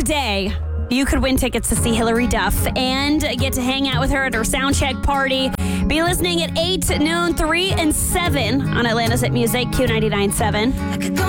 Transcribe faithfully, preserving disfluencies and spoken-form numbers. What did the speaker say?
today, you could win tickets to see Hilary Duff and get to hang out with her at her soundcheck party. Be listening at eight, noon, three, and seven on Atlanta's Hit Music, Q ninety-nine point seven.